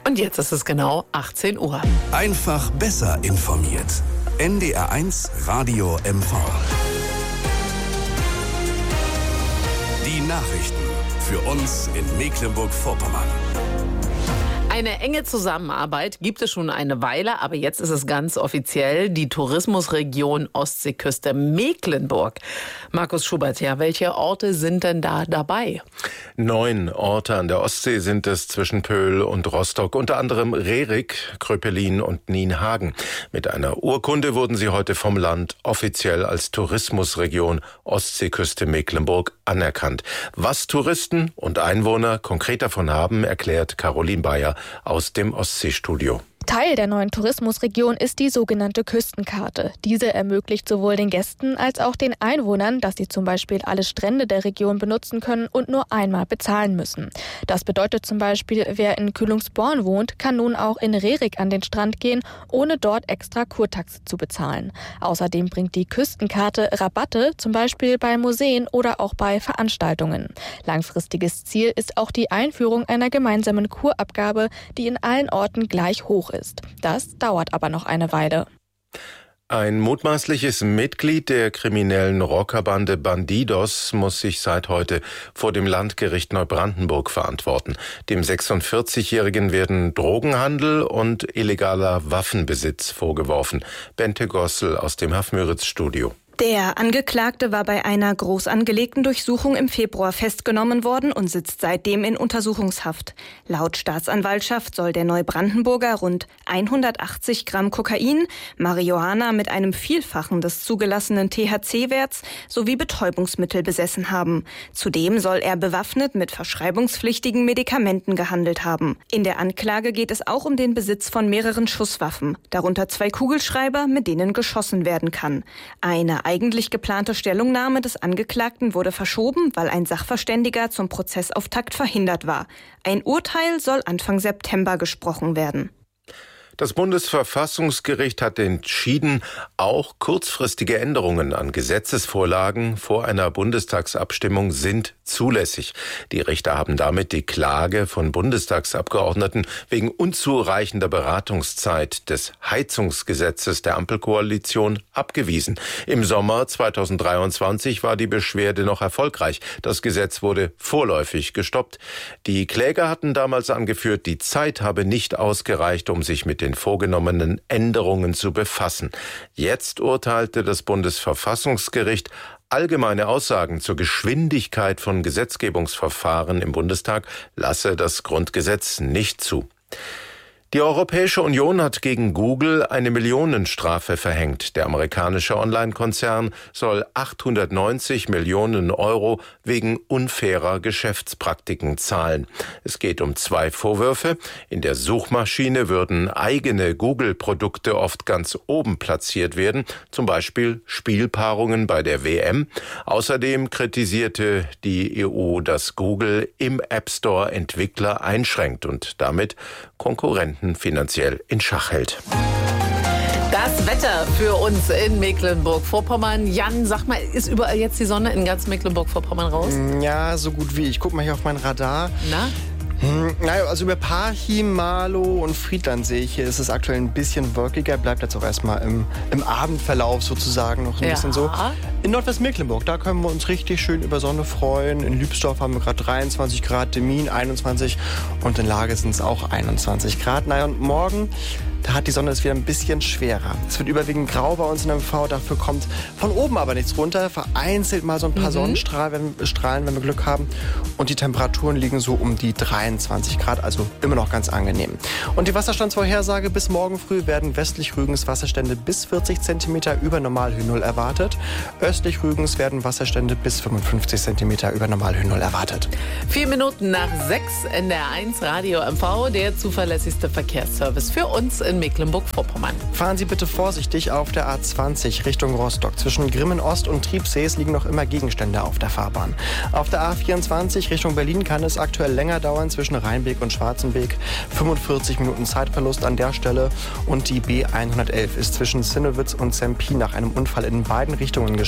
Und jetzt ist es genau 18 Uhr. Einfach besser informiert. NDR1 Radio MV. Die Nachrichten für uns in Mecklenburg-Vorpommern. Eine enge Zusammenarbeit gibt es schon eine Weile, aber jetzt ist es ganz offiziell. Die Tourismusregion Ostseeküste Mecklenburg. Markus Schubert, ja, welche Orte sind denn da dabei? 9 Orte an der Ostsee sind es zwischen Pöhl und Rostock, unter anderem Rerik, Kröpelin und Nienhagen. Mit einer Urkunde wurden sie heute vom Land offiziell als Tourismusregion Ostseeküste Mecklenburg anerkannt. Was Touristen und Einwohner konkret davon haben, erklärt Caroline Bayer aus dem Ostseestudio. Teil der neuen Tourismusregion ist die sogenannte Küstenkarte. Diese ermöglicht sowohl den Gästen als auch den Einwohnern, dass sie zum Beispiel alle Strände der Region benutzen können und nur einmal bezahlen müssen. Das bedeutet zum Beispiel, wer in Kühlungsborn wohnt, kann nun auch in Rerik an den Strand gehen, ohne dort extra Kurtaxe zu bezahlen. Außerdem bringt die Küstenkarte Rabatte, zum Beispiel bei Museen oder auch bei Veranstaltungen. Langfristiges Ziel ist auch die Einführung einer gemeinsamen Kurabgabe, die in allen Orten gleich hoch ist. Das dauert aber noch eine Weile. Ein mutmaßliches Mitglied der kriminellen Rockerbande Bandidos muss sich seit heute vor dem Landgericht Neubrandenburg verantworten. Dem 46-Jährigen werden Drogenhandel und illegaler Waffenbesitz vorgeworfen. Bente Gossel aus dem Hafmüritz-Studio. Der Angeklagte war bei einer groß angelegten Durchsuchung im Februar festgenommen worden und sitzt seitdem in Untersuchungshaft. Laut Staatsanwaltschaft soll der Neubrandenburger rund 180 Gramm Kokain, Marihuana mit einem Vielfachen des zugelassenen THC-Werts sowie Betäubungsmittel besessen haben. Zudem soll er bewaffnet mit verschreibungspflichtigen Medikamenten gehandelt haben. In der Anklage geht es auch um den Besitz von mehreren Schusswaffen, darunter 2 Kugelschreiber, mit denen geschossen werden kann. Eine eigentlich geplante Stellungnahme des Angeklagten wurde verschoben, weil ein Sachverständiger zum Prozessauftakt verhindert war. Ein Urteil soll Anfang September gesprochen werden. Das Bundesverfassungsgericht hat entschieden, auch kurzfristige Änderungen an Gesetzesvorlagen vor einer Bundestagsabstimmung sind zulässig. Die Richter haben damit die Klage von Bundestagsabgeordneten wegen unzureichender Beratungszeit des Heizungsgesetzes der Ampelkoalition abgewiesen. Im Sommer 2023 war die Beschwerde noch erfolgreich. Das Gesetz wurde vorläufig gestoppt. Die Kläger hatten damals angeführt, die Zeit habe nicht ausgereicht, um sich mit den vorgenommenen Änderungen zu befassen. Jetzt urteilte das Bundesverfassungsgericht, allgemeine Aussagen zur Geschwindigkeit von Gesetzgebungsverfahren im Bundestag lasse das Grundgesetz nicht zu. Die Europäische Union hat gegen Google eine Millionenstrafe verhängt. Der amerikanische Online-Konzern soll 890 Millionen Euro wegen unfairer Geschäftspraktiken zahlen. Es geht um 2 Vorwürfe. In der Suchmaschine würden eigene Google-Produkte oft ganz oben platziert werden, zum Beispiel Spielpaarungen bei der WM. Außerdem kritisierte die EU, dass Google im App Store Entwickler einschränkt und damit Konkurrenten finanziell in Schach hält. Das Wetter für uns in Mecklenburg-Vorpommern. Jan, sag mal, ist überall jetzt die Sonne in ganz Mecklenburg-Vorpommern raus? Ja, so gut wie. Ich guck mal hier auf mein Radar. Na? Naja, also über Parchim, Marlow und Friedland sehe ich, hier ist es aktuell ein bisschen wolkiger, bleibt jetzt auch erstmal im Abendverlauf sozusagen noch ein bisschen so. In Nordwestmecklenburg, da können wir uns richtig schön über Sonne freuen. In Lübsdorf haben wir gerade 23 Grad, Demmin 21 und in Lage sind es auch 21 Grad. Naja, und morgen, da hat die Sonne es wieder ein bisschen schwerer. Es wird überwiegend grau bei uns in MV, dafür kommt von oben aber nichts runter. Vereinzelt mal so ein paar Sonnenstrahlen, wenn wir Glück haben. Und die Temperaturen liegen so um die 23 Grad, also immer noch ganz angenehm. Und die Wasserstandsvorhersage: bis morgen früh werden westlich Rügens Wasserstände bis 40 cm über Normalhöhe Null erwartet. Östlich Rügens werden Wasserstände bis 55 cm über Normalhöhe Null erwartet. 4 Minuten nach 6 NDR1 Radio MV, der zuverlässigste Verkehrsservice für uns in Mecklenburg-Vorpommern. Fahren Sie bitte vorsichtig auf der A20 Richtung Rostock. Zwischen Grimmen Ost und Triebsees liegen noch immer Gegenstände auf der Fahrbahn. Auf der A24 Richtung Berlin kann es aktuell länger dauern, zwischen Rheinbeek und Schwarzenbeek. 45 Minuten Zeitverlust an der Stelle. Und die B111 ist zwischen Zinnewitz und Zempin nach einem Unfall in beiden Richtungen gesperrt.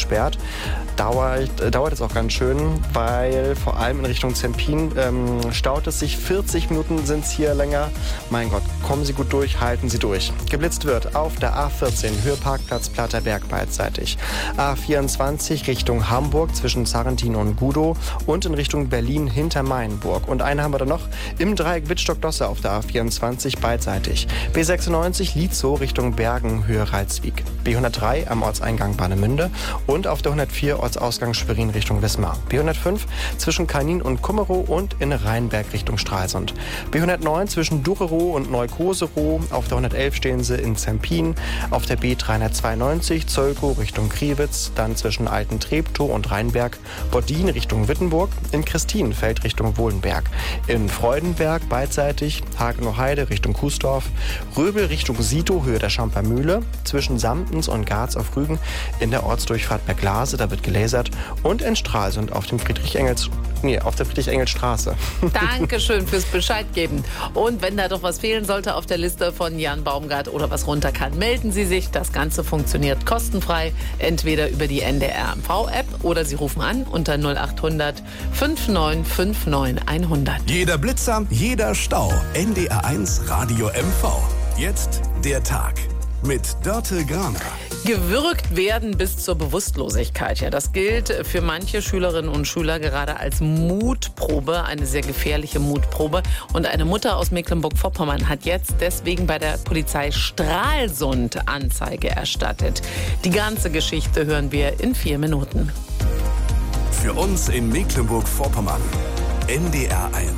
gesperrt. Dauert es auch ganz schön, weil vor allem in Richtung Zempin staut es sich. 40 Minuten sind es hier länger. Mein Gott, kommen Sie gut durch, halten Sie durch. Geblitzt wird auf der A14 Höheparkplatz Platterberg beidseitig. A24 Richtung Hamburg zwischen Sarrentin und Gudow und in Richtung Berlin hinter Mainburg. Und eine haben wir dann noch im Dreieck Wittstock-Dosse auf der A24 beidseitig. B96 Lietzow Richtung Bergen Höhe Ralswiek. B103 am Ortseingang Warnemünde und auf der 104 Ortsausgang Schwerin Richtung Wismar. B105 zwischen Kalnin und Kummerow und in Rheinberg Richtung Stralsund. B109 zwischen Durerow und Neukoserow. Auf der 111 stehen sie in Zempin. Auf der B392 Zölkow Richtung Kriwitz. Dann zwischen Alten-Treptow und Rheinberg. Bodin Richtung Wittenburg. In Christinenfeld Richtung Wohlenberg. In Freudenberg beidseitig. Hagenow-Heide Richtung Kuesdorf. Röbel Richtung Sito Höhe der Schamper Mühle. Zwischen Samtens und Garz auf Rügen in der Ortsdurchfahrt Berglase, da wird gelasert. Und in Stralsund auf der Friedrich-Engels-Straße. Dankeschön fürs Bescheid geben. Und wenn da doch was fehlen sollte auf der Liste von Jan Baumgart oder was runter kann, melden Sie sich. Das Ganze funktioniert kostenfrei, entweder über die NDR MV-App oder Sie rufen an unter 0800 5959 100. Jeder Blitzer, jeder Stau. NDR1 Radio MV. Jetzt der Tag mit Dörte Graner. Gewürgt werden bis zur Bewusstlosigkeit. Ja, das gilt für manche Schülerinnen und Schüler gerade als Mutprobe, eine sehr gefährliche Mutprobe. Und eine Mutter aus Mecklenburg-Vorpommern hat jetzt deswegen bei der Polizei Stralsund Anzeige erstattet. Die ganze Geschichte hören wir in 4 Minuten. Für uns in Mecklenburg-Vorpommern. NDR1.